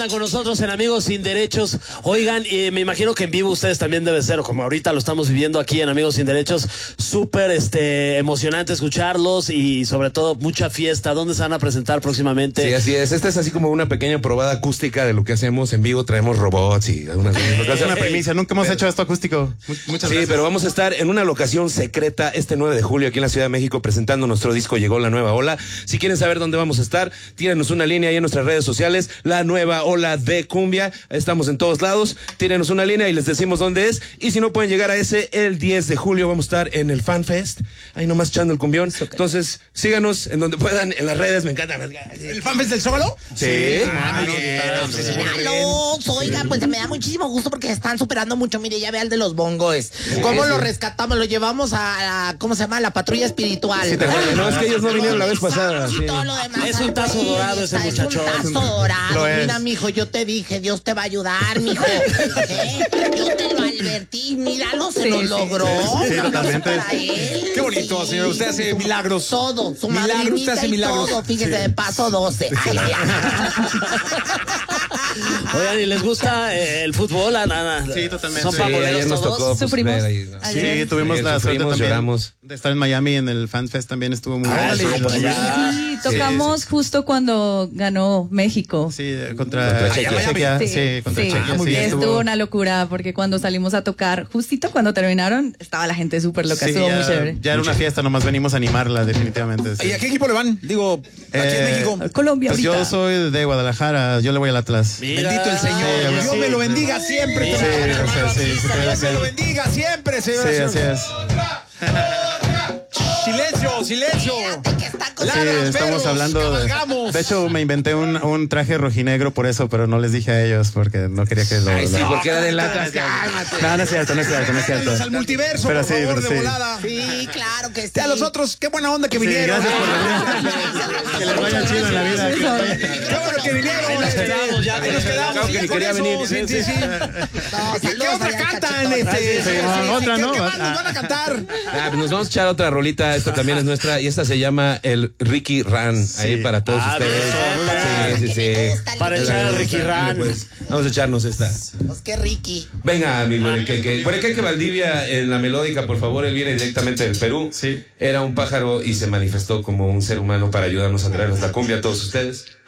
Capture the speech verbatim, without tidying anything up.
andan con nosotros en Amigos Sin Derechos. Oigan, eh, me imagino que en vivo ustedes también debe ser, como ahorita lo estamos viviendo aquí en Amigos Sin Derechos, súper este, emocionante escucharlos y sobre todo mucha fiesta. ¿Dónde se van a presentar próximamente? Sí, así es. Esta es así como una pequeña probada acústica de lo que hacemos en vivo. Traemos robots y algunas cosas. Es una premisa, nunca hemos pero, hecho esto acústico. Muchas sí, gracias. pero vamos a estar en una locación secreta este nueve de julio aquí en la Ciudad de México presentando nuestro disco Llegó la Nueva Ola. Si quieren saber dónde vamos a estar, tírenos una línea ahí en nuestras redes sociales, La Nueva Ola de Cumbia. Estamos en todos lados. Tírenos una línea y les decimos dónde es. Y si no pueden llegar a ese, el diez de julio vamos a estar en el Fan Fest, ahí nomás echando el cumbión. Entonces, síganos en donde puedan, en las redes, me encantan. ¿El Fan Fest del Zócalo? Sí. Ah, muy bien. Míralos, oigan, pues me da muchísimo gusto porque están superando mucho. Mire, ya ve al de los bongos. ¿Cómo lo rescatamos? Lo llevamos a, a ¿cómo se llama? La patrulla espiritual. Sí, te acuerdas. No, es que ellos no vinieron la vez pasada. Y Sí. todo lo demás. Es un tazo dorado ese muchachón. Es un tazo dorado. Lo es. Mira, mijo, yo te dije, Dios te va a ayudar, mijo. ¿Eh? Yo te lo advertí. Míralo, se lo logró. Sí, totalmente. Para él. Qué bonito, señor. Usted hace milagros. Todo, su Milagros, madrinita usted hace y milagros. todo. Fíjese, de paso doce. Ay, ay, ay. Oigan, ¿y les gusta eh, el fútbol? Ah, nada. Sí, totalmente. ¿Son Sí, pamboleros ayer nos todos? tocó pues, Sufrimos. ver ahí. Ayer. Sí, tuvimos Sí, la suerte sufrimos, también lloramos. de estar en Miami en el Fan Fest, también estuvo muy Ah, bien. sí, por allá. Sí, tocamos justo cuando ganó México. Sí, contra, Contra Chequia. Chequia. Sí, Sí, contra sí. Chequia. Ah, muy Sí, bien. estuvo- Estuvo una locura porque cuando salimos a tocar, justito cuando terminaron, estaba la gente súper loca, Sí, estuvo ya, muy chévere. ya era una fiesta, nomás venimos a animarla, definitivamente. sí. ¿Y a qué equipo le van? Digo, aquí en Eh, México. Colombia Pues ahorita. yo soy de Guadalajara, yo le voy al Atlas. Mira. Bendito el Señor. Sí, Dios sí. me lo bendiga siempre. Sí, o sea, sí, sí, Dios sí. me lo bendiga siempre, señor. Sí, así es. Silencio, silencio. Que está con Sí, estamos hablando de... De hecho, me inventé un, un traje rojinegro por eso, pero no les dije a ellos porque no quería que lo... Ay, sí, lo- porque era de lata. No, no es cierto, no es cierto, no es cierto. Bienvenidos al multiverso, Pero por sí, favor, pero de sí. volada. Sí, claro que sí. Y a los otros, qué buena onda que Sí, vinieron. gracias por venir. Que les vaya chido en la vida. que les vaya- Qué bueno que vinieron. Ahí nos este, quedamos ya, ahí nos quedamos. Claro que sigan ni con quería eso, venir. Sí, sí, sí. No, ¿Qué saludos otra allá al cantan? cachetón. Este, sí, sí, no, sí, otra ¿qué- no. ¿Qué más nos Ah. van a cantar? Ah, pues nos vamos a echar otra rolita. Esta también es nuestra y esta se llama el Ricky Ran. Ahí para todos Ah, ustedes. bien. Sí, sí, sí. Para echar al Ricky Ran. Pues, vamos a echarnos esta. Pues qué Ricky. Venga, amigo, el que, que, por que Valdivia en la melódica, por favor, él viene directamente del Perú. Sí. Era un pájaro y se manifestó como un ser humano para ayudarnos a traernos la cumbia a todos ustedes.